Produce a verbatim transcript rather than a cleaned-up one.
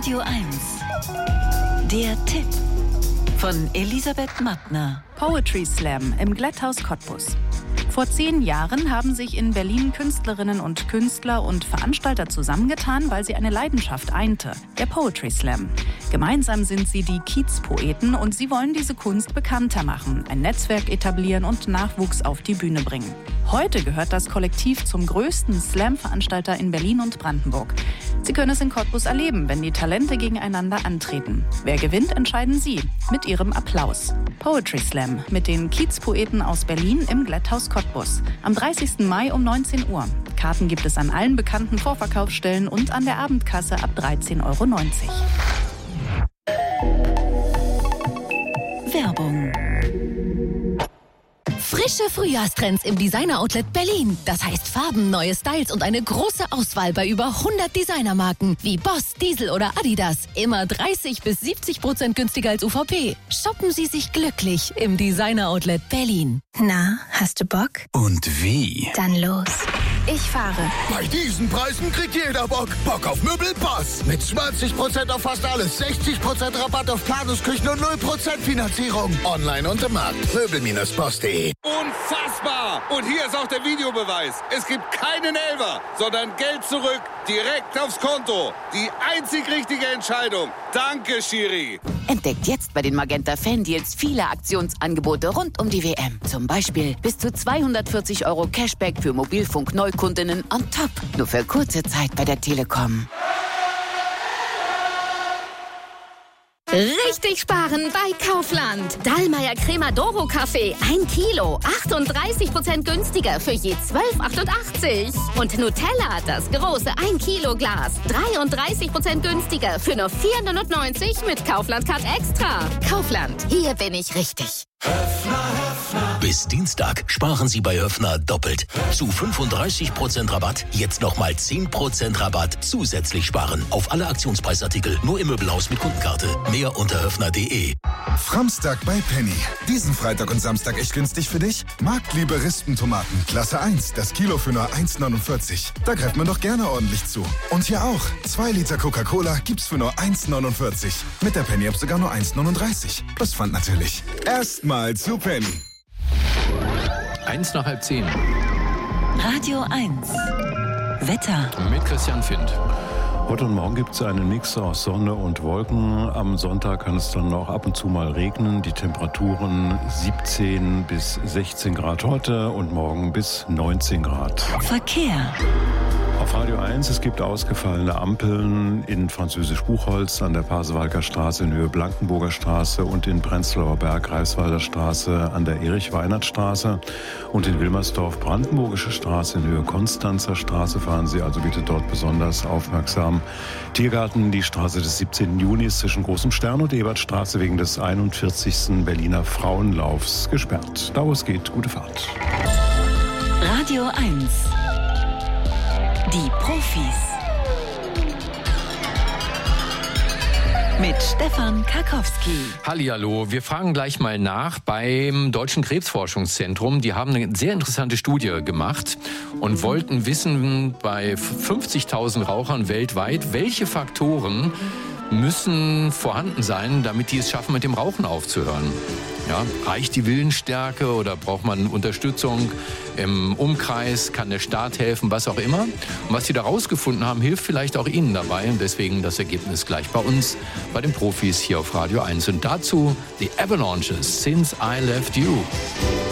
Radio eins. Der Tipp von Elisabeth Mattner. Poetry Slam im Glätthaus Cottbus. Vor zehn Jahren haben sich in Berlin Künstlerinnen und Künstler und Veranstalter zusammengetan, weil sie eine Leidenschaft einte, der Poetry Slam. Gemeinsam sind sie die Kiezpoeten und sie wollen diese Kunst bekannter machen, ein Netzwerk etablieren und Nachwuchs auf die Bühne bringen. Heute gehört das Kollektiv zum größten Slam-Veranstalter in Berlin und Brandenburg. Sie können es in Cottbus erleben, wenn die Talente gegeneinander antreten. Wer gewinnt, entscheiden Sie mit Ihrem Applaus. Poetry Slam mit den Kiezpoeten aus Berlin im Glätthaus Cottbus. Am dreißigsten Mai um neunzehn Uhr. Karten gibt es an allen bekannten Vorverkaufsstellen und an der Abendkasse ab dreizehn Euro neunzig. Werbung. Frische Frühjahrstrends im Designer-Outlet Berlin. Das heißt Farben, neue Styles und eine große Auswahl bei über hundert Designermarken wie Boss, Diesel oder Adidas. Immer dreißig bis siebzig Prozent günstiger als U V P. Shoppen Sie sich glücklich im Designer-Outlet Berlin. Na, hast du Bock? Und wie? Dann los. Ich fahre. Bei diesen Preisen kriegt jeder Bock. Bock auf Möbel Boss. Mit zwanzig Prozent auf fast alles, sechzig Prozent Rabatt auf Planungsküchen und null Prozent Finanzierung. Online und im Markt. Möbel Bindestrich boss punkt de. Unfassbar! Und hier ist auch der Videobeweis. Es gibt keinen Elfer, sondern Geld zurück, direkt aufs Konto. Die einzig richtige Entscheidung. Danke, Schiri. Entdeckt jetzt bei den Magenta Fan-Deals viele Aktionsangebote rund um die W M. Zum Beispiel bis zu zweihundertvierzig Euro Cashback für Mobilfunk-Neukundinnen on top. Nur für kurze Zeit bei der Telekom. Richtig sparen bei Kaufland. Dallmayr Cremadoro Kaffee, ein Kilo, achtunddreißig Prozent günstiger für je zwölf Euro achtundachtzig. Und Nutella, das große ein Kilo Glas, dreiunddreißig Prozent günstiger für nur vier Euro neunundneunzig mit Kaufland Card Extra. Kaufland, hier bin ich richtig. Bis Dienstag sparen Sie bei Höffner doppelt. Zu fünfunddreißig Prozent Rabatt, jetzt nochmal zehn Prozent Rabatt zusätzlich sparen. Auf alle Aktionspreisartikel, nur im Möbelhaus mit Kundenkarte. Mehr unter höffner punkt de. Framstag bei Penny. Diesen Freitag und Samstag echt günstig für dich? Marktliebe Rispentomaten, Klasse eins, das Kilo für nur eins Euro neunundvierzig. Da greift man doch gerne ordentlich zu. Und hier auch, zwei Liter Coca-Cola gibt's für nur eins Euro neunundvierzig. Mit der Penny-App sogar nur eins Euro neununddreißig. Plus Pfand natürlich. Erstmal zu Penny. Eins nach halb zehn. Radio eins. Wetter. Mit Christian Findt. Heute und morgen gibt es einen Mix aus Sonne und Wolken. Am Sonntag kann es dann noch ab und zu mal regnen. Die Temperaturen siebzehn bis sechzehn Grad heute und morgen bis neunzehn Grad. Verkehr. Auf Radio eins, es gibt ausgefallene Ampeln in Französisch-Buchholz an der Pasewalker Straße in Höhe Blankenburger Straße und in Prenzlauer Berg, Greifswalder Straße an der Erich-Weinert-Straße und in Wilmersdorf, Brandenburgische Straße in Höhe Konstanzer Straße. Fahren Sie also bitte dort besonders aufmerksam. Tiergarten, die Straße des siebzehnten Juni ist zwischen Großem Stern und Ebertstraße wegen des einundvierzigsten Berliner Frauenlaufs gesperrt. Da wo es geht, gute Fahrt. Radio eins. Die Profis. Mit Stefan Karkowski. Hallihallo, wir fragen gleich mal nach beim Deutschen Krebsforschungszentrum. Die haben eine sehr interessante Studie gemacht und wollten wissen, bei fünfzigtausend Rauchern weltweit, welche Faktoren müssen vorhanden sein, damit die es schaffen, mit dem Rauchen aufzuhören. Ja, reicht die Willensstärke oder braucht man Unterstützung im Umkreis? Kann der Staat helfen? Was auch immer. Und was die da rausgefunden haben, hilft vielleicht auch Ihnen dabei. Und deswegen das Ergebnis gleich bei uns, bei den Profis hier auf Radio eins. Und dazu die Avalanches, Since I Left You.